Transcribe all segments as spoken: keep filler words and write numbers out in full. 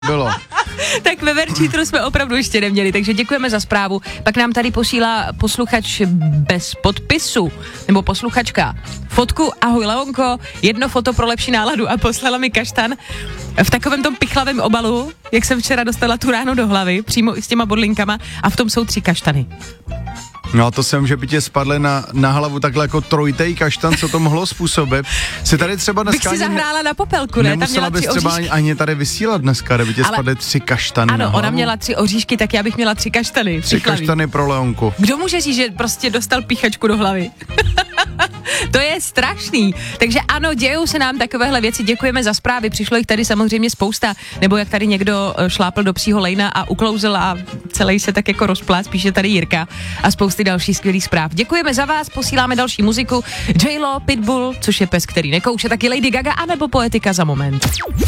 bylo. Tak ve Verčítru jsme opravdu ještě neměli, takže děkujeme za zprávu. Pak nám tady posílá posluchač bez podpisu, nebo posluchačka fotku. Ahoj Leonko, jedno foto pro lepší náladu a poslala mi kaštan v takovém tom pichlavém obalu, jak jsem včera dostala tu ráno do hlavy, přímo i s těma bodlinkama a v tom jsou tři kaštany. No a to jsem, že by tě spadly na, na hlavu takhle jako trojitej kaštan, co to mohlo způsobit. Si tady třeba dneska... Bych si zahrála ne, na popelku, ne? Nemusela bys třeba ani, ani tady vysílat dneska, kdyby tě ale spadly tři kaštany. Ano, na ona měla tři oříšky, tak já bych měla tři kaštany. Tři pichlaví. Kaštany pro Leonku. Kdo může říct, že prostě dostal píchačku do hlavy? To je strašný. Takže ano, dějou se nám takovéhle věci, děkujeme za zprávy, přišlo jich tady samozřejmě spousta, nebo jak tady někdo šlápl do psího lejna a uklouzl a celý se tak jako rozplát, spíše tady Jirka a spousty dalších skvělých zpráv. Děkujeme za vás, posíláme další muziku, J-Lo, Pitbull, což je pes, který nekouše, taky Lady Gaga, anebo Poetika za moment.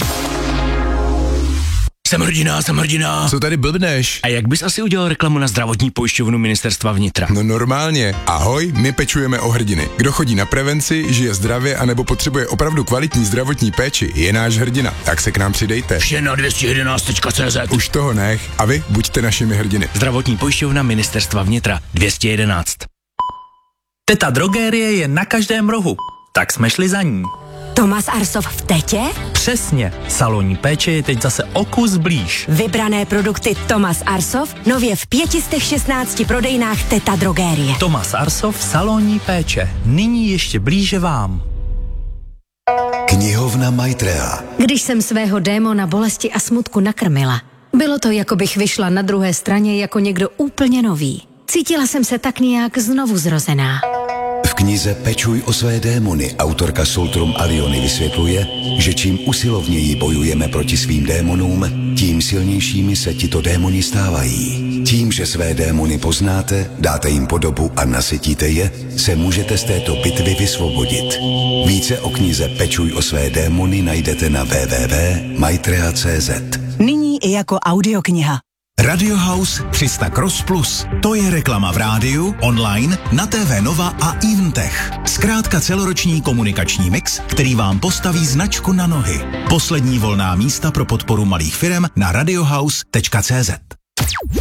Jsem hrdina, jsem hrdina. Co tady blbneš? A jak bys asi udělal reklamu na zdravotní pojišťovnu Ministerstva vnitra? No normálně. Ahoj, my pečujeme o hrdiny. Kdo chodí na prevenci, žije zdravě anebo potřebuje opravdu kvalitní zdravotní péči, je náš hrdina. Tak se k nám přidejte. Vše na dvě stě jedenáct tečka cé zet. Už toho nech. A vy buďte našimi hrdiny. Zdravotní pojišťovna Ministerstva vnitra dvě stě jedenáct. Teta Drogérie je na každém rohu. Tak jsme šli za ní. Tomas Arsov v Tetě? Přesně. Salonní péče je teď zase o kus blíž. Vybrané produkty Tomas Arsov nově v pět set šestnáct prodejnách Teta Drogérie. Tomas Arsov, salonní péče. Nyní ještě blíže vám. Knihovna Maitrea. Když jsem svého démona bolesti a smutku nakrmila, bylo to, jako bych vyšla na druhé straně jako někdo úplně nový. Cítila jsem se tak nějak znovu zrozená. V knize Pečuj o své démony autorka Soltrum Aliony vysvětluje, že čím usilovněji bojujeme proti svým démonům, tím silnějšími se tito démoni stávají. Tím, že své démony poznáte, dáte jim podobu a nasytíte je, se můžete z této bitvy vysvobodit. Více o knize Pečuj o své démony najdete na w w w tečka maitrea tečka cé zet. Nyní i jako audiokniha. Radio House tři sta Cross Plus. To je reklama v rádiu, online, na T V Nova a Eventech. Zkrátka celoroční komunikační mix, který vám postaví značku na nohy. Poslední volná místa pro podporu malých firem na radiohouse tečka cé zet.